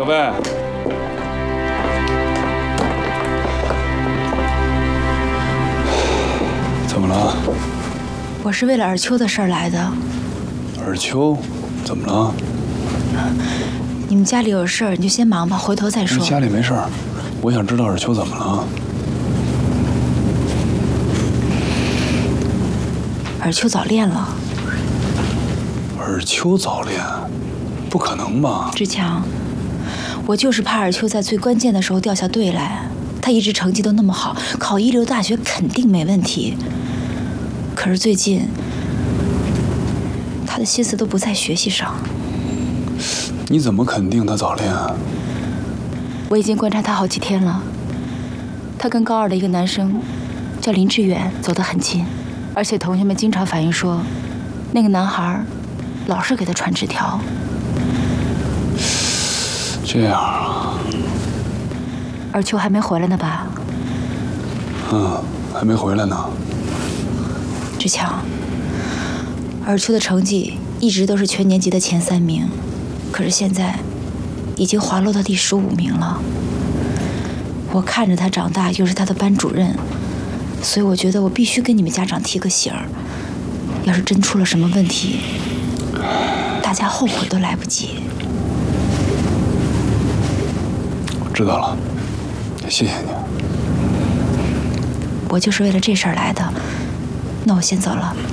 小飞，怎么了？ 我是为了尔秋的事儿来的。 尔秋，怎么了？ 你们家里有事儿，你就先忙吧，回头再说。 家里没事儿，我想知道尔秋怎么了。 尔秋早恋了。 尔秋早恋？不可能吧？ 志强，我就是怕尔秋在最关键的时候掉下队来。他一直成绩都那么好，考一流大学肯定没问题。可是最近，他的心思都不在学习上。 你怎么肯定他早恋啊？ 我已经观察他好几天了。他跟高二的一个男生叫林志远走得很近，而且同学们经常反映说，那个男孩老是给他传纸条。 这样啊？ 尔秋还没回来呢吧？ 还没回来呢。 志强，尔秋的成绩一直都是全年级的前3名，可是现在已经滑落到第15名了。我看着他长大，又是他的班主任，所以我觉得我必须跟你们家长提个醒儿。要是真出了什么问题，大家后悔都来不及。 我知道了，谢谢你。 我就是为了这事儿来的，那我先走了。